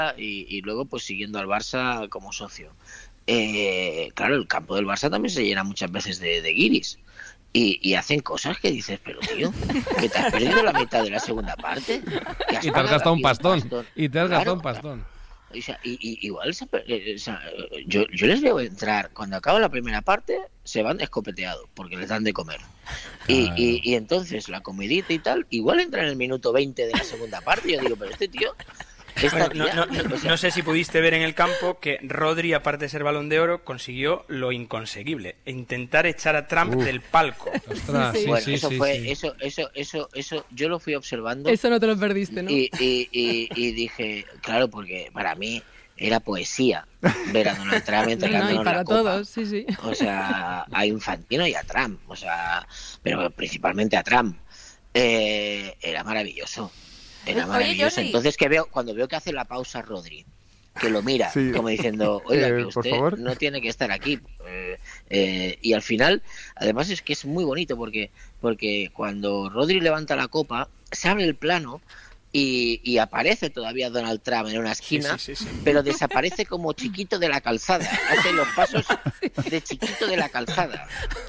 y luego pues siguiendo al Barça como socio. Claro, el campo del Barça también se llena muchas veces de guiris. Y hacen cosas que dices, pero tío, que te has perdido la mitad de la segunda parte. Y te has gastado un pastón. Y te has gastado un Claro, pastón. o sea, igual yo les veo entrar, cuando acaba la primera parte, se van escopeteados porque les dan de comer. Claro. Y entonces la comidita y tal, igual entra en el minuto 20 de la segunda parte. Y yo digo, pero este tío... Bueno, no sé si pudiste ver en el campo que Rodri, aparte de ser Balón de Oro, consiguió lo inconseguible: intentar echar a Trump del palco. Ostras, Bueno, sí, eso sí, fue, sí. eso yo lo fui observando. Eso no te lo perdiste, ¿no? Y dije, claro, porque para mí era poesía ver a Donald Trump entregándonos y para la copa. todos, sí. O sea, a Infantino y a Trump, o sea, pero principalmente a Trump. Era maravilloso. Era maravilloso. Jordi. Entonces cuando veo que hace la pausa Rodri, que lo mira, Sí. como diciendo, oiga, que por usted favor. no tiene que estar aquí. Y al final, además es que es muy bonito porque cuando Rodri levanta la copa, se abre el plano y aparece todavía Donald Trump en una esquina, Sí. pero desaparece como chiquito de la calzada. Hace los pasos de chiquito de la calzada.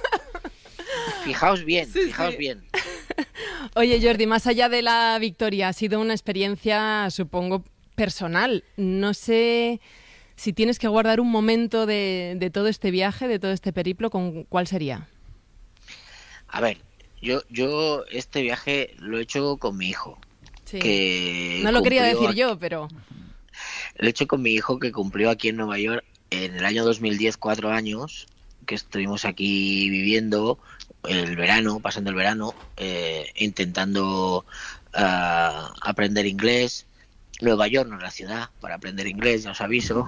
Fijaos bien, fijaos bien. Oye, Jordi, más allá de la victoria, ha sido una experiencia, supongo, personal. No sé si tienes que guardar un momento de todo este viaje, de todo este periplo, ¿cuál sería? A ver, yo este viaje lo he hecho con mi hijo. Sí. Que No lo quería cumplió decir yo, pero... Lo he hecho con mi hijo, que cumplió aquí en Nueva York en el año 2010, 4 años, que estuvimos aquí viviendo el verano, pasando el verano, intentando aprender inglés. Nueva York no es la ciudad para aprender inglés, ya os aviso.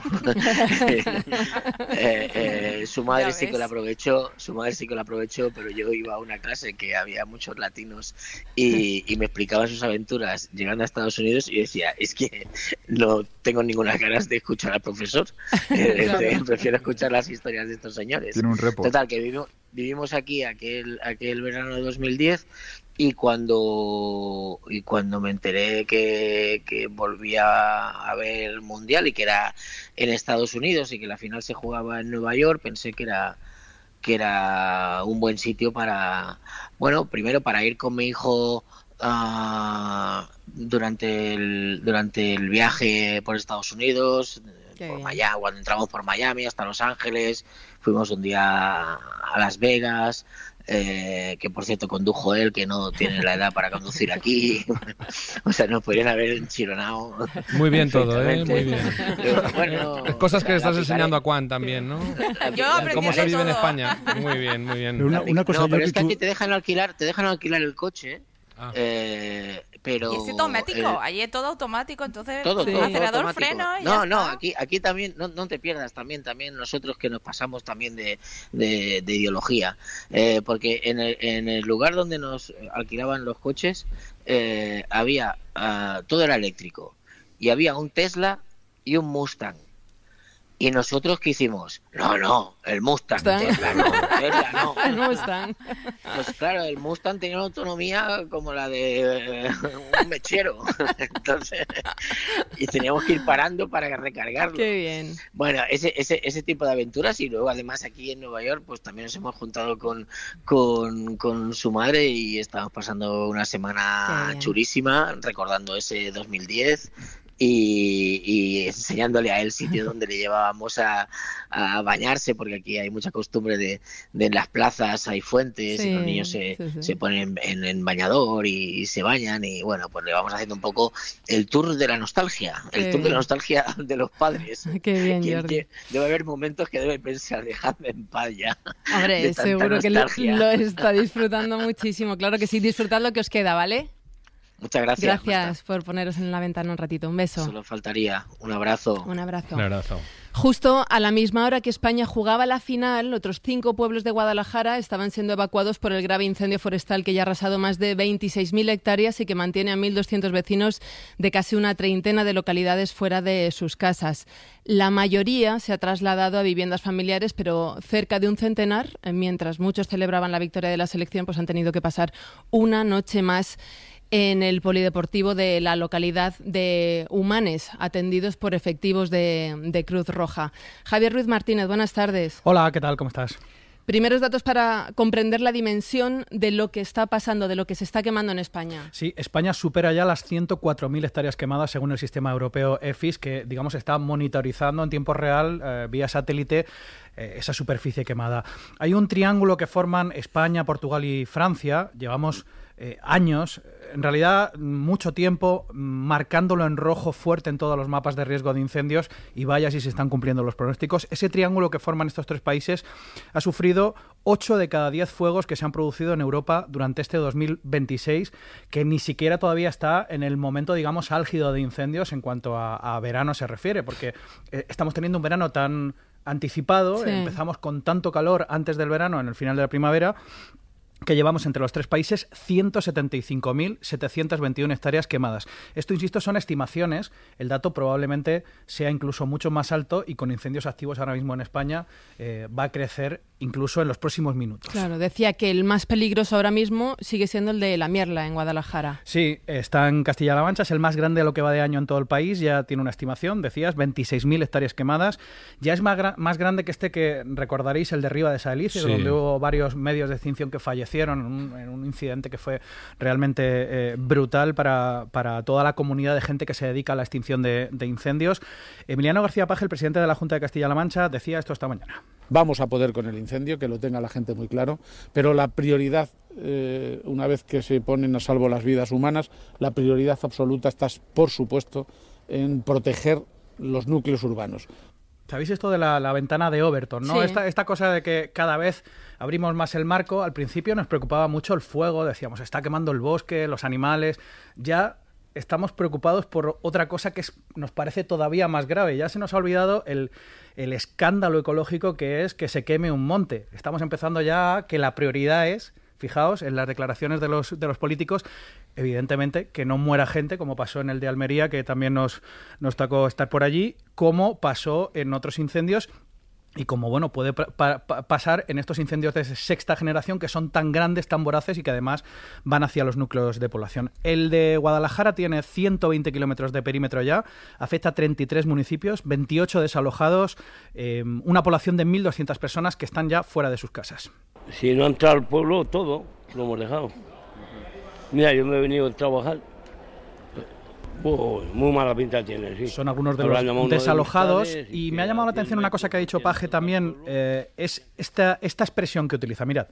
Su madre sí que la aprovechó, pero yo iba a una clase que había muchos latinos y me explicaban sus aventuras llegando a Estados Unidos y yo decía, es que no tengo ninguna ganas de escuchar al profesor. Prefiero escuchar las historias de estos señores. Tiene un repo. Total, que vivimos aquí aquel verano de 2010. Y cuando me enteré que volvía a haber el Mundial y que era en Estados Unidos y que la final se jugaba en Nueva York, pensé que era un buen sitio para, bueno, primero para ir con mi hijo durante el viaje por Estados Unidos, por Miami, cuando entramos por Miami hasta Los Ángeles, fuimos un día a Las Vegas. Que por cierto condujo él, que no tiene la edad para conducir aquí. O sea, nos podrían haber enchironado. Muy bien todo, muy bien. Bueno, cosas que le estás enseñando a Juan también, ¿no? Yo aprendí ¿Cómo se de vive en todo. España? Muy bien, muy bien. Pero una cosa, no, pero Jordi, es que tú- aquí te dejan alquilar el coche. Ah. Pero Y es automático, allí es todo automático, entonces todo acelerador, automático. freno y No, ya está. aquí también, no te pierdas, también nosotros que nos pasamos también de ideología, porque en el lugar donde nos alquilaban los coches había, todo era eléctrico, y había un Tesla y un Mustang. Y nosotros, ¿qué hicimos? No, el Mustang. Tesla no. El Mustang. Pues claro, el Mustang tenía una autonomía como la de un mechero. Entonces, y teníamos que ir parando para recargarlo. Qué bien. Bueno, ese tipo de aventuras. Y luego además aquí en Nueva York pues también nos hemos juntado con su madre y estamos pasando una semana chulísima recordando ese 2010 y enseñándole a él sitio donde le llevábamos a bañarse, porque aquí hay mucha costumbre de en las plazas hay fuentes y los niños se ponen en bañador y se bañan, y bueno, pues le vamos haciendo un poco el tour de la nostalgia, tour de la nostalgia de los padres. Qué bien, Jordi. Debe haber momentos que debe pensar, dejadme en paz ya. Hombre, seguro que lo está disfrutando muchísimo. Claro que sí, disfrutad lo que os queda, ¿vale? Muchas gracias. Gracias por poneros en la ventana un ratito. Un beso. Solo faltaría. Un abrazo. Un abrazo. Un abrazo. Justo a la misma hora que España jugaba la final, otros 5 pueblos de Guadalajara estaban siendo evacuados por el grave incendio forestal que ya ha arrasado más de 26.000 hectáreas y que mantiene a 1.200 vecinos de casi una treintena de localidades fuera de sus casas. La mayoría se ha trasladado a viviendas familiares, pero cerca de un centenar, mientras muchos celebraban la victoria de la selección, pues han tenido que pasar una noche más en el polideportivo de la localidad de Humanes, atendidos por efectivos de Cruz Roja. Javier Ruiz Martínez, buenas tardes. Hola, ¿qué tal? ¿Cómo estás? Primeros datos para comprender la dimensión de lo que está pasando, de lo que se está quemando en España. Sí, España supera ya las 104.000 hectáreas quemadas según el sistema europeo EFIS, que digamos está monitorizando en tiempo real vía satélite esa superficie quemada. Hay un triángulo que forman España, Portugal y Francia. Llevamos años, en realidad mucho tiempo, marcándolo en rojo fuerte en todos los mapas de riesgo de incendios, y vaya si se están cumpliendo los pronósticos. Ese triángulo que forman estos tres países ha sufrido 8 de cada 10 fuegos que se han producido en Europa durante este 2026, que ni siquiera todavía está en el momento, digamos, álgido de incendios en cuanto a verano se refiere, porque estamos teniendo un verano tan anticipado, sí. Empezamos con tanto calor antes del verano, en el final de la primavera, que llevamos entre los tres países 175.721 hectáreas quemadas. Esto, insisto, son estimaciones. El dato probablemente sea incluso mucho más alto, y con incendios activos ahora mismo en España va a crecer incluso en los próximos minutos. Claro, decía que el más peligroso ahora mismo sigue siendo el de La Mierla, en Guadalajara. Sí, está en Castilla-La Mancha, es el más grande de lo que va de año en todo el país, ya tiene una estimación, decías, 26.000 hectáreas quemadas. Ya es más grande que este que recordaréis, el de Riva de Saelices, sí, donde hubo varios medios de extinción que fallecieron en un incidente que fue realmente brutal para toda la comunidad de gente que se dedica a la extinción de incendios. Emiliano García Paje, el presidente de la Junta de Castilla-La Mancha, decía esto esta mañana. Vamos a poder con el incendio, que lo tenga la gente muy claro, pero la prioridad, una vez que se ponen a salvo las vidas humanas, la prioridad absoluta está, por supuesto, en proteger los núcleos urbanos. ¿Sabéis esto de la ventana de Overton, no? Sí. Esta cosa de que cada vez abrimos más el marco. Al principio nos preocupaba mucho el fuego, decíamos, está quemando el bosque, los animales. Ya estamos preocupados por otra cosa que nos parece todavía más grave. Ya se nos ha olvidado el escándalo ecológico que es que se queme un monte. Estamos empezando ya que la prioridad es, fijaos, en las declaraciones de los políticos, evidentemente, que no muera gente, como pasó en el de Almería, que también nos tocó estar por allí, como pasó en otros incendios, y como bueno puede pasar en estos incendios de sexta generación, que son tan grandes, tan voraces, y que además van hacia los núcleos de población. El de Guadalajara tiene 120 kilómetros de perímetro ya, afecta a 33 municipios, 28 desalojados, una población de 1.200 personas que están ya fuera de sus casas. Si no ha entrado al pueblo, todo lo hemos dejado. Mira, yo me he venido a trabajar. Muy mala pinta tiene, sí. Son algunos de los desalojados, y me ha llamado la atención una cosa que ha dicho Paje también, es esta expresión que utiliza, mirad.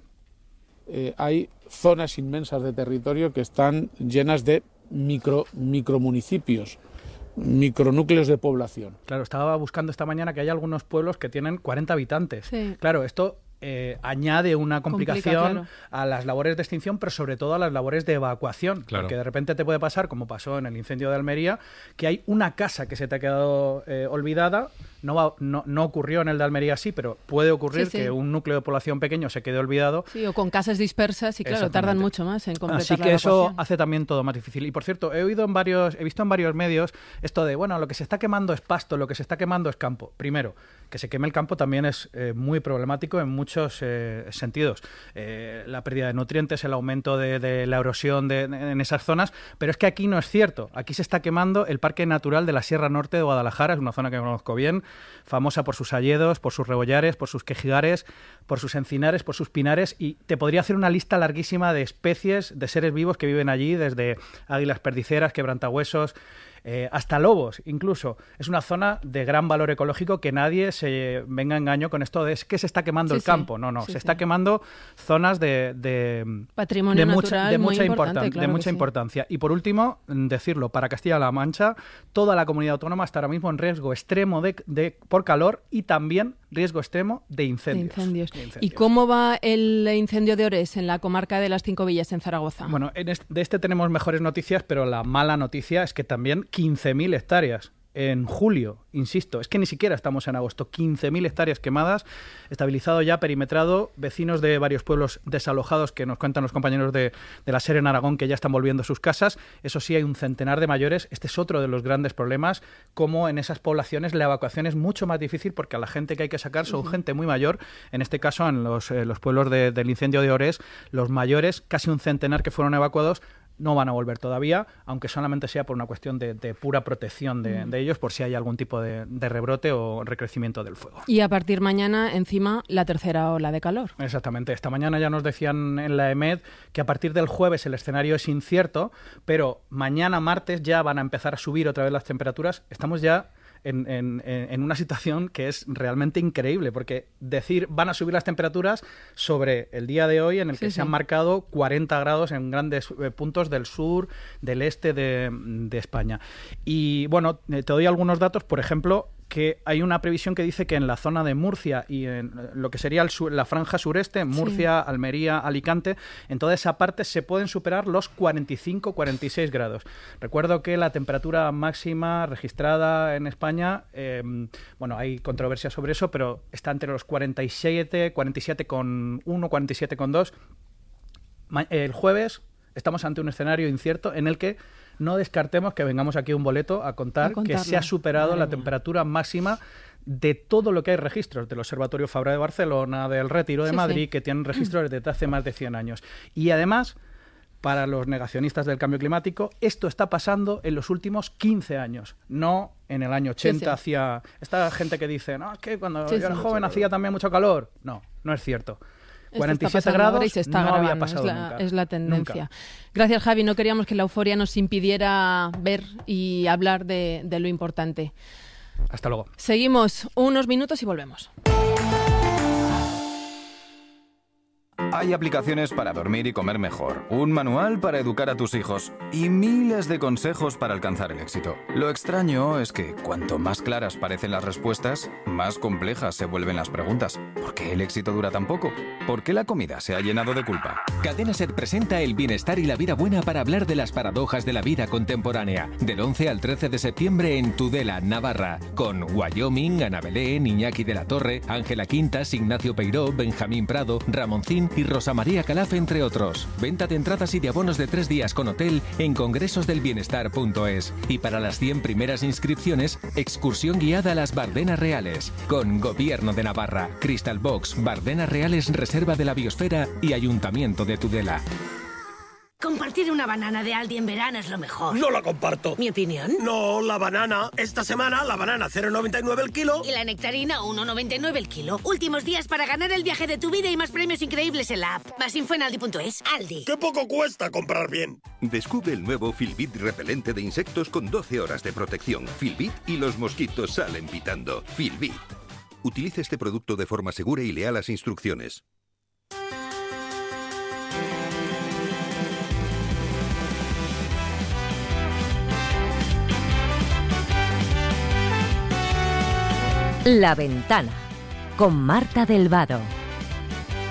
Hay zonas inmensas de territorio que están llenas de micromunicipios, micronúcleos de población. Claro, estaba buscando esta mañana que hay algunos pueblos que tienen 40 habitantes. Sí. Claro, esto añade una complicación claro, a las labores de extinción, pero sobre todo a las labores de evacuación, claro. Porque de repente te puede pasar, como pasó en el incendio de Almería, que hay una casa que se te ha quedado olvidada. No ocurrió en el de Almería, sí, pero puede ocurrir que un núcleo de población pequeño se quede olvidado. Sí, o con casas dispersas, y claro, tardan mucho más en completar Así que la evacuación. eso hace también todo más difícil. Y por cierto, he visto en varios medios esto de, bueno, lo que se está quemando es pasto, lo que se está quemando es campo. Primero, que se queme el campo también es muy problemático en muchos sentidos. La pérdida de nutrientes, el aumento de la erosión en esas zonas, pero es que aquí no es cierto. Aquí se está quemando el Parque Natural de la Sierra Norte de Guadalajara, es una zona que conozco bien, famosa por sus hayedos, por sus rebollares, por sus quejigares, por sus encinares, por sus pinares, y te podría hacer una lista larguísima de especies de seres vivos que viven allí, desde águilas perdiceras, quebrantahuesos, hasta lobos incluso. Es una zona de gran valor ecológico, que nadie se venga a engaño con esto de que se está quemando el campo. No, se está quemando zonas de patrimonio natural de mucha importante, importancia. Y por último, decirlo, para Castilla-La Mancha, toda la comunidad autónoma está ahora mismo en riesgo extremo por calor, y también riesgo extremo de incendios. ¿Y cómo va el incendio de Ores en la comarca de las Cinco Villas, en Zaragoza? Bueno, de este tenemos mejores noticias, pero la mala noticia es que también 15.000 hectáreas en julio, insisto, es que ni siquiera estamos en agosto, 15.000 hectáreas quemadas, estabilizado ya, perimetrado, vecinos de varios pueblos desalojados, que nos cuentan los compañeros de la SER en Aragón, que ya están volviendo a sus casas. Eso sí, hay un centenar de mayores. Este es otro de los grandes problemas, como en esas poblaciones la evacuación es mucho más difícil, porque a la gente que hay que sacar son gente muy mayor. En este caso, en los pueblos del incendio de Ores, los mayores, casi un centenar que fueron evacuados, no van a volver todavía, aunque solamente sea por una cuestión de pura protección de ellos, por si hay algún tipo de rebrote o recrecimiento del fuego. Y a partir de mañana, encima, la tercera ola de calor. Exactamente. Esta mañana ya nos decían en la EMED que a partir del jueves el escenario es incierto, pero mañana, martes, ya van a empezar a subir otra vez las temperaturas. Estamos ya en una situación que es realmente increíble, porque decir van a subir las temperaturas sobre el día de hoy en el que se han marcado 40 grados en grandes puntos del sur, del este de España. Y bueno, te doy algunos datos, por ejemplo, que hay una previsión que dice que en la zona de Murcia y en lo que sería la franja sureste, Murcia, Almería, Alicante, en toda esa parte se pueden superar los 45-46 grados. Recuerdo que la temperatura máxima registrada en España, bueno, hay controversia sobre eso, pero está entre los 47, 47,1, 47,2. El jueves estamos ante un escenario incierto en el que no descartemos que vengamos aquí un boleto a contar que se ha superado la temperatura máxima de todo lo que hay registros, del Observatorio Fabra de Barcelona, del Retiro de Madrid, que tienen registros desde hace más de 100 años. Y además, para los negacionistas del cambio climático, esto está pasando en los últimos 15 años, no en el año 80 hacia... Esta gente que dice, no, es que cuando yo era joven hacía también mucho calor. No, no es cierto. 47 grados y se está no grabando, había pasado nunca. Es la tendencia. Nunca. Gracias, Javi. No queríamos que la euforia nos impidiera ver y hablar de lo importante. Hasta luego. Seguimos unos minutos y volvemos. Hay aplicaciones para dormir y comer mejor, un manual para educar a tus hijos y miles de consejos para alcanzar el éxito. Lo extraño es que cuanto más claras parecen las respuestas, más complejas se vuelven las preguntas. ¿Por qué el éxito dura tan poco? ¿Por qué la comida se ha llenado de culpa? Cadena SER presenta El bienestar y la vida buena para hablar de las paradojas de la vida contemporánea. Del 11 al 13 de septiembre en Tudela, Navarra, con Wyoming, Ana Belén, Iñaki de la Torre, Ángela Quintas, Ignacio Peiró, Benjamín Prado, Ramoncín y Rosa María Calaf, entre otros. Venta de entradas y de abonos de 3 días con hotel en congresosdelbienestar.es. Y para las 100 primeras inscripciones, excursión guiada a las Bardenas Reales, con Gobierno de Navarra, Crystal Box, Bardenas Reales, Reserva de la Biosfera y Ayuntamiento de Tudela. Compartir una banana de Aldi en verano es lo mejor. No la comparto. ¿Mi opinión? No, la banana. Esta semana la banana 0,99 el kilo. Y la nectarina 1,99 el kilo. Últimos días para ganar el viaje de tu vida y más premios increíbles en la app. Más info en aldi.es. Aldi. ¡Qué poco cuesta comprar bien! Descubre el nuevo Filbit repelente de insectos con 12 horas de protección. Filbit y los mosquitos salen pitando. Filbit. Utilice este producto de forma segura y lea las instrucciones. La Ventana, con Marta del Vado.